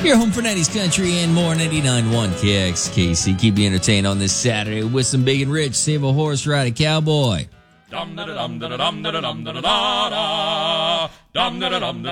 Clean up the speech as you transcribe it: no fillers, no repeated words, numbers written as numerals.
Your home for 90s country and more. 99.1 KXKC. Keep you entertained on this Saturday with some Big and Rich. Save a horse, ride a cowboy. Dum da da dum da da dum da da dum da da da da. Dum da da dum da